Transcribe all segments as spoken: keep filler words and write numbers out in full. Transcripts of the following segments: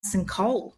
and coal.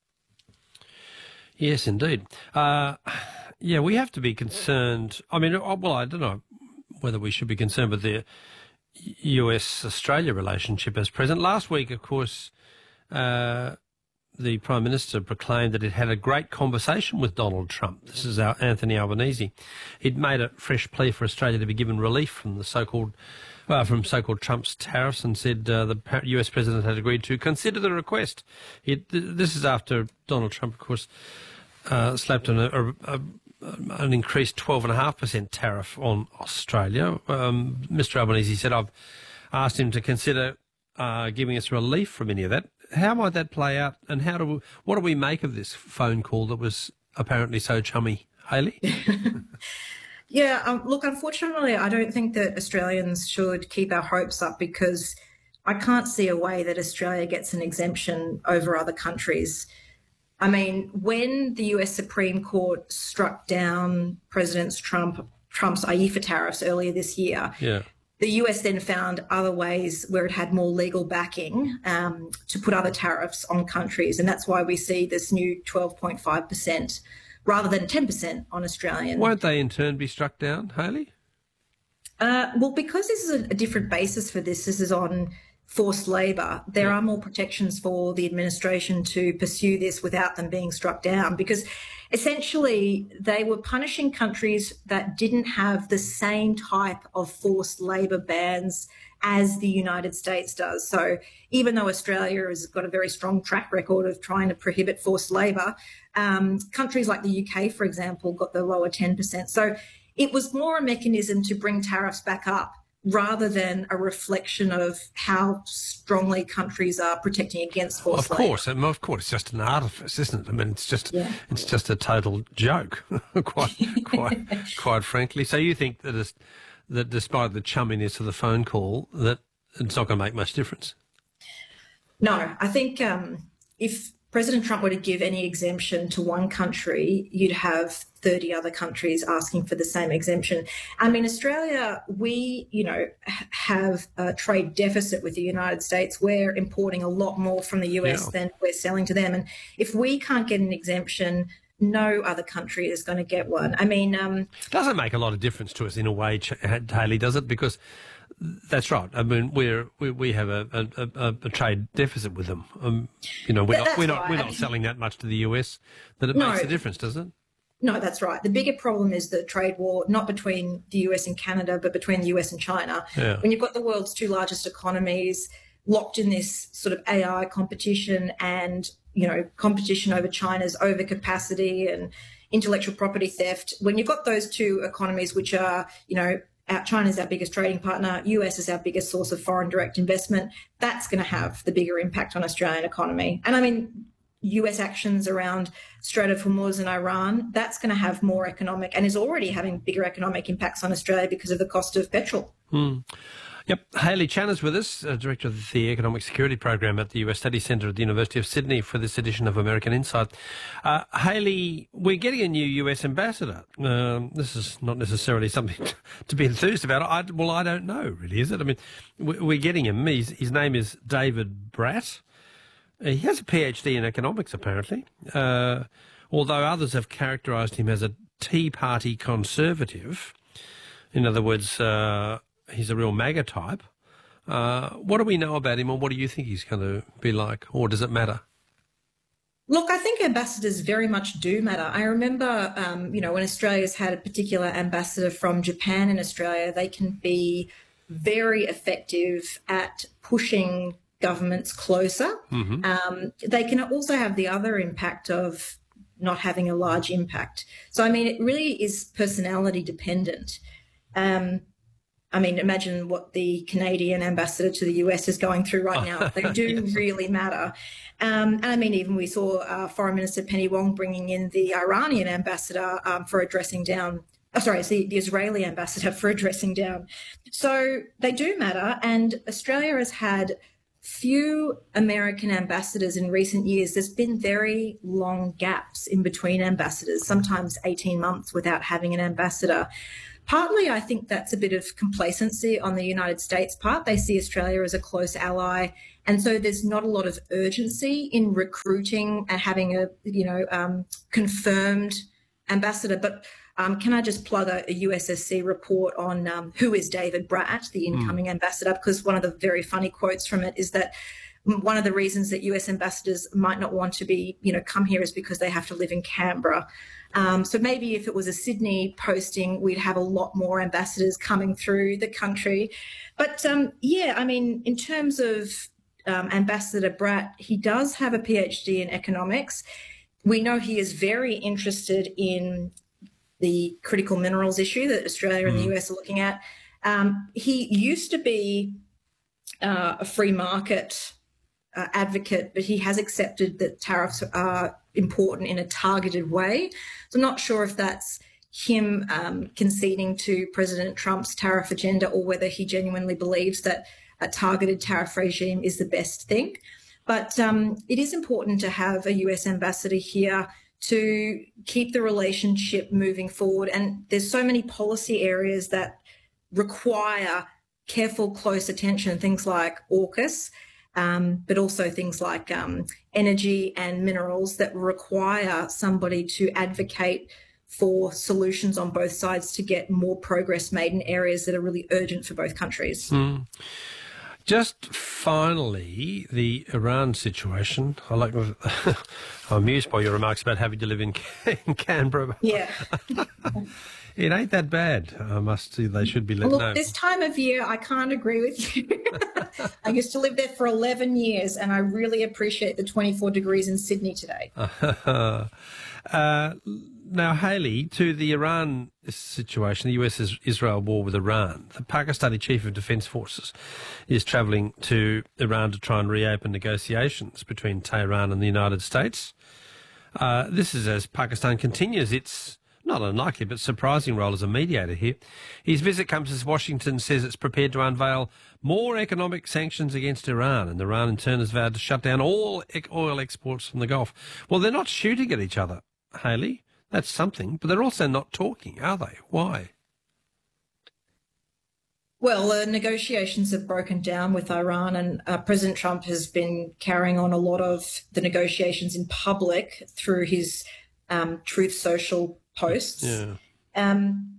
Yes, indeed. Uh, yeah, we have to be concerned. I mean, well, I don't know whether we should be concerned with the U S Australia relationship as present. Last week, of course, uh, the Prime Minister proclaimed that it had a great conversation with Donald Trump. This is our Anthony Albanese. He'd made a fresh plea for Australia to be given relief from the so-called uh, from so-called Trump's tariffs, and said uh, the U S President had agreed to consider the request. It, this is after Donald Trump, of course, uh, slapped on a, a, a an increased twelve point five percent tariff on Australia. Um, Mister Albanese said, I've asked him to consider uh, giving us relief from any of that. How might that play out, and how do we, what do we make of this phone call that was apparently so chummy? Hayley? yeah, um, look, unfortunately, I don't think that Australians should keep our hopes up, because I can't see a way that Australia gets an exemption over other countries. I mean, when the U S Supreme Court struck down President Trump, Trump's I E F A tariffs earlier this year, yeah. the U S then found other ways where it had more legal backing um, to put other tariffs on countries. And that's why we see this new twelve point five percent rather than ten percent on Australian. Won't they in turn be struck down, Hayley? Uh, well, because this is a, a different basis for this, this is on forced labour, there yeah. are more protections for the administration to pursue this without them being struck down, because essentially they were punishing countries that didn't have the same type of forced labour bans as the United States does. So even though Australia has got a very strong track record of trying to prohibit forced labour, um, countries like the U K, for example, got the lower ten percent. So it was more a mechanism to bring tariffs back up, rather than a reflection of how strongly countries are protecting against forced labour. Of course, and of course, it's just an artifice, isn't it? I mean, it's just yeah. it's just a total joke, quite quite quite frankly. So you think that it's, that despite the chumminess of the phone call, that it's not going to make much difference? No, I think um, if President Trump were to give any exemption to one country, you'd have thirty other countries asking for the same exemption. I mean, Australia, we, you know, have a trade deficit with the United States. We're importing a lot more from the U S yeah. than we're selling to them. And if we can't get an exemption, no other country is going to get one. I mean... Um, doesn't make a lot of difference to us in a way, Hayley, does it? Because that's right. I mean, we're, we we have a, a, a, a trade deficit with them. Um, you know, we're not we're not, right. we're not selling that much to the U S, but it no, makes a difference, doesn't it? No, that's right. The bigger problem is the trade war, not between the U S and Canada, but between the U S and China. Yeah. When you've got the world's two largest economies locked in this sort of A I competition and, you know, competition over China's overcapacity and intellectual property theft, when you've got those two economies, which are, you know, China's our biggest trading partner, U S is our biggest source of foreign direct investment, that's going to have the bigger impact on Australian economy. And I mean, U S actions around Strait of Hormuz and Iran, that's going to have more economic and is already having bigger economic impacts on Australia because of the cost of petrol. Hmm. Yep. Hayley Chan is with us, uh, Director of the Economic Security Program at the U S Study Centre at the University of Sydney for this edition of American Insight. Uh, Hayley, we're getting a new U S ambassador. Um, this is not necessarily something to be enthused about. I, well, I don't know, really, is it? I mean, we're getting him. He's, his name is David Brat. He has a PhD in economics, apparently, uh, although others have characterised him as a Tea Party conservative. In other words, uh, he's a real MAGA type. Uh, what do we know about him, or what do you think he's going to be like, or does it matter? Look, I think ambassadors very much do matter. I remember, um, you know, when Australia's had a particular ambassador from Japan in Australia, they can be very effective at pushing governments closer. Mm-hmm. Um, they can also have the other impact of not having a large impact. So, I mean, it really is personality dependent. Um, I mean, imagine what the Canadian ambassador to the U S is going through right now. They do yes. really matter. Um, and I mean, even we saw uh, Foreign Minister Penny Wong bringing in the Iranian ambassador um, for addressing down Oh, sorry, it's the, the Israeli ambassador for addressing down. So they do matter. And Australia has had few American ambassadors in recent years. There's been very long gaps in between ambassadors, sometimes eighteen months without having an ambassador. partly I think that's a bit of complacency on the United States part. They see Australia as a close ally, and so there's not a lot of urgency in recruiting and having a, you know, um, confirmed ambassador. But um, can I just plug a, a U S S C report on um, who is David Bratt, the incoming mm. ambassador? Because one of the very funny quotes from it is that one of the reasons that U S ambassadors might not want to be, you know, come here is because they have to live in Canberra. Um, so maybe if it was a Sydney posting, we'd have a lot more ambassadors coming through the country. But um, yeah, I mean, in terms of um, Ambassador Bratt, he does have a PhD in economics. We know he is very interested in the critical minerals issue that Australia and mm. the U S are looking at. Um, he used to be uh, a free market uh, advocate, but he has accepted that tariffs are important in a targeted way. So I'm not sure if that's him um, conceding to President Trump's tariff agenda or whether he genuinely believes that a targeted tariff regime is the best thing. But um, it is important to have a U S ambassador here to keep the relationship moving forward. And there's so many policy areas that require careful, close attention, things like AUKUS, um, but also things like um, energy and minerals that require somebody to advocate for solutions on both sides to get more progress made in areas that are really urgent for both countries. Mm. Just finally, the Iran situation. I like. I'm amused by your remarks about having to live in, in Canberra. Yeah. It ain't that bad. I must say they should be let Look, know. This time of year, I can't agree with you. I used to live there for eleven years, and I really appreciate the twenty-four degrees in Sydney today. uh, now, Hayley, to the Iran situation, the U S-Israel war with Iran, the Pakistani Chief of Defence Forces is travelling to Iran to try and reopen negotiations between Tehran and the United States. Uh, this is as Pakistan continues its not unlikely but surprising role as a mediator here. His visit comes as Washington says it's prepared to unveil more economic sanctions against Iran, and Iran in turn has vowed to shut down all oil exports from the Gulf. Well, they're not shooting at each other, Hayley. That's something, but they're also not talking, are they? Why? Well, the negotiations have broken down with Iran, and uh, President Trump has been carrying on a lot of the negotiations in public through his um, Truth Social posts. Yeah. Um,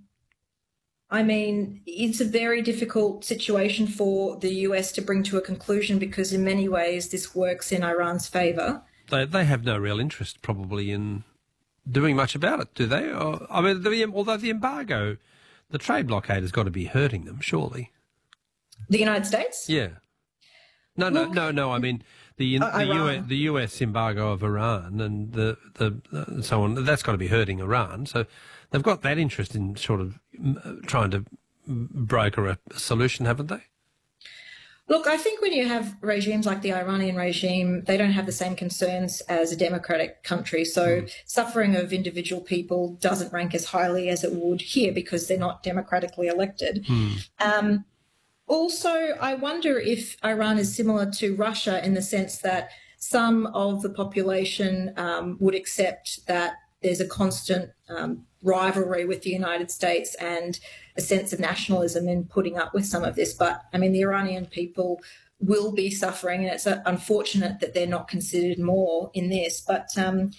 I mean, it's a very difficult situation for the U S to bring to a conclusion because in many ways this works in Iran's favour. They, they have no real interest probably in doing much about it, do they? Or, I mean, the, although the embargo, the trade blockade has got to be hurting them, surely. The United States? Yeah. No, no, Look, no, no. I mean, the uh, the, U S, the U S embargo of Iran and the the uh, so on. That's got to be hurting Iran. So they've got that interest in sort of trying to broker a solution, haven't they? Look, I think when you have regimes like the Iranian regime, they don't have the same concerns as a democratic country. So mm. suffering of individual people doesn't rank as highly as it would here because they're not democratically elected. Mm. Um, also, I wonder if Iran is similar to Russia in the sense that some of the population um, would accept that there's a constant um, rivalry with the United States and a sense of nationalism in putting up with some of this. But, I mean, the Iranian people will be suffering, and it's unfortunate that they're not considered more in this. But um,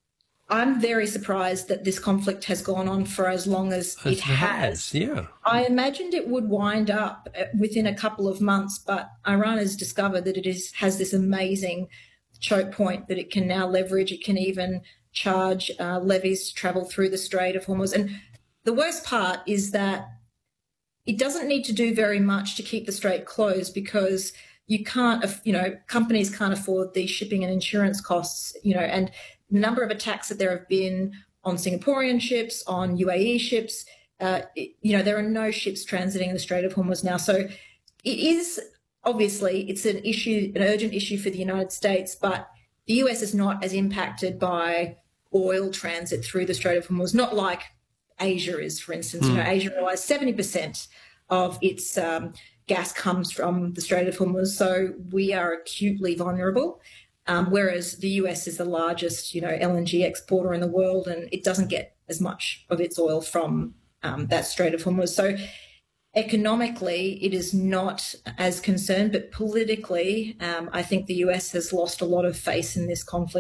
I'm very surprised that this conflict has gone on for as long as it, it has. has. Yeah. I imagined it would wind up within a couple of months, but Iran has discovered that it is has this amazing choke point that it can now leverage. It can even charge uh, levies to travel through the Strait of Hormuz. And the worst part is that it doesn't need to do very much to keep the strait closed because you can't, you know, companies can't afford the shipping and insurance costs, you know, and the number of attacks that there have been on Singaporean ships, on U A E ships, uh, it, you know, there are no ships transiting in the Strait of Hormuz now. So it is, obviously, it's an issue, an urgent issue for the United States, but the U S is not as impacted by oil transit through the Strait of Hormuz, not like Asia is, for instance. Mm. You know, Asia relies seventy percent of its um, gas comes from the Strait of Hormuz, so we are acutely vulnerable, um, whereas the U S is the largest, you know, L N G exporter in the world, and it doesn't get as much of its oil from um, that Strait of Hormuz. So economically, it is not as concerned, but politically, um, I think the U S has lost a lot of face in this conflict.